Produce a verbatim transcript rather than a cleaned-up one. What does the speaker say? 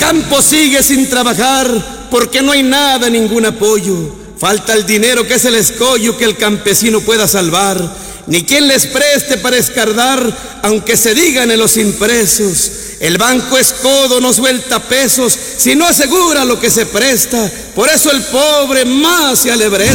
campo sigue sin trabajar porque no hay nada, ningún apoyo. Falta el dinero que es el escollo que el campesino pueda salvar, ni quien les preste para escardar, aunque se digan en los impresos. El banco es codo, no suelta pesos, si no asegura lo que se presta. Por eso el pobre más se alebresta.